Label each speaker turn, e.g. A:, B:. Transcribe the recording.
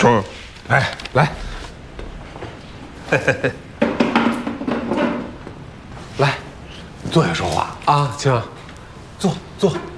A: 穷。哎，来，来，坐下说话啊，亲，坐。